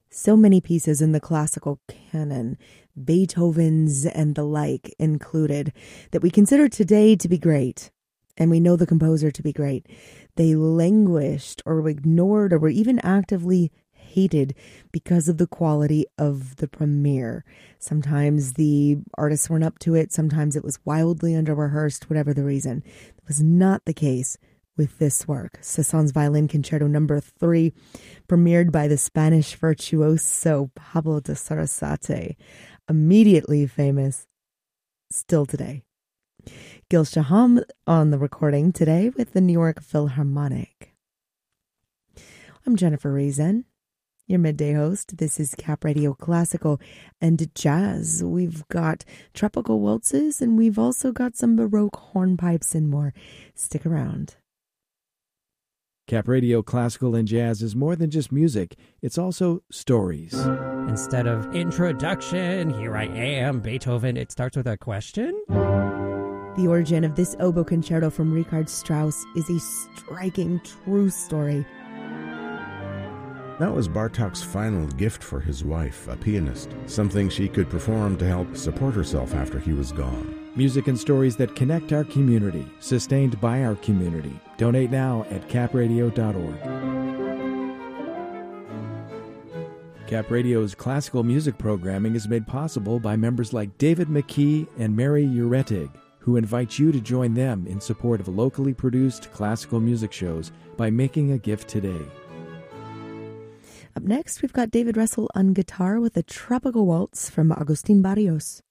So many pieces in the classical canon, Beethoven's and the like included, that we consider today to be great, and we know the composer to be great. They languished or were ignored or were even actively hated because of the quality of the premiere. Sometimes the artists weren't up to it. Sometimes it was wildly under-rehearsed, whatever the reason. It was not the case with this work. Cézanne's Violin Concerto No. 3, premiered by the Spanish virtuoso Pablo de Sarasate, immediately famous still today. Gil Shaham on the recording today with the New York Philharmonic. I'm Jennifer Reason, your midday host. This is Cap Radio Classical and Jazz. We've got tropical waltzes and we've also got some Baroque hornpipes and more. Stick around. Cap Radio Classical and Jazz is more than just music. It's also stories. Instead of introduction, here I am, Beethoven, it starts with a question. The origin of this oboe concerto from Richard Strauss is a striking true story. That was Bartók's final gift for his wife, a pianist, something she could perform to help support herself after he was gone. Music and stories that connect our community, sustained by our community. Donate now at capradio.org. Cap Radio's classical music programming is made possible by members like David McKee and Mary Uretig, who invite you to join them in support of locally produced classical music shows by making a gift today. Up next, we've got David Russell on guitar with a tropical waltz from Agustín Barrios.